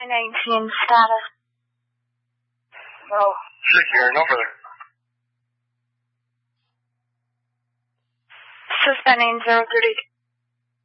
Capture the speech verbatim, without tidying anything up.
nineteen status. Oh, secure number. Suspending zero thirty.